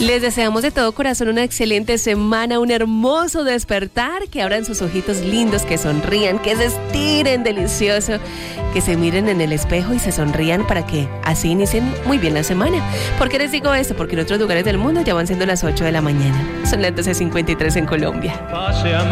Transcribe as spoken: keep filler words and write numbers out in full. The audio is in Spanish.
Les deseamos de todo corazón una excelente semana, un hermoso despertar, que abran sus ojitos lindos, que sonrían, que se estiren delicioso, que se miren en el espejo y se sonrían para que así inicien muy bien la semana. ¿Por qué les digo esto? Porque en otros lugares del mundo ya van siendo las ocho de la mañana. Son las doce cincuenta y tres en Colombia.